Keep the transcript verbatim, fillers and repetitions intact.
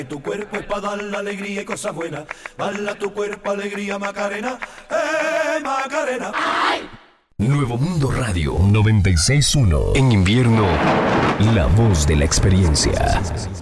Tu cuerpo es para dar la alegría y cosas buenas. Bala tu cuerpo, alegría, Macarena. ¡Eh, Macarena! ¡Ay! Nuevo Mundo Radio noventa y seis punto uno. En invierno, la voz de la experiencia.